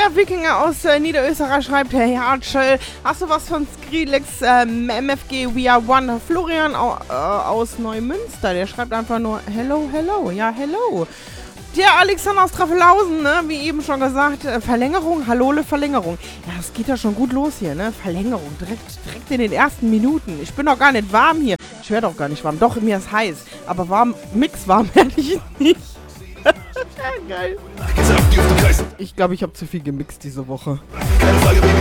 Der Wikinger aus Niederösterreich schreibt, Herr Hertschel, hast du was von Skrillex, MFG We Are One? Florian aus Neumünster, der schreibt einfach nur Hello, hello, ja, hello. Der Alexander aus Traffelhausen, ne, wie eben schon gesagt, Verlängerung, Hallole, Verlängerung. Ja, das geht ja schon gut los hier, ne, Verlängerung, direkt in den ersten Minuten. Ich bin doch gar nicht warm hier. Ich werde doch gar nicht warm, doch, mir ist heiß. Aber warm, mixwarm werde ich nicht. Geil. Ich glaube, ich habe zu viel gemixt diese Woche. Keine Frage, Baby.